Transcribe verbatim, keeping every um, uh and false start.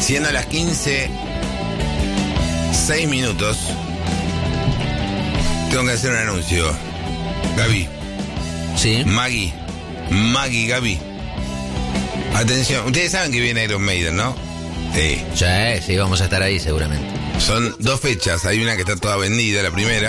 Siendo las quince, seis minutos, tengo que hacer un anuncio. Gaby. Sí. Maggie. Maggie, Gaby. Atención, ustedes saben que viene Iron Maiden, ¿no? Sí. Sí, sí, vamos a estar ahí seguramente. Son dos fechas, hay una que está toda vendida, la primera.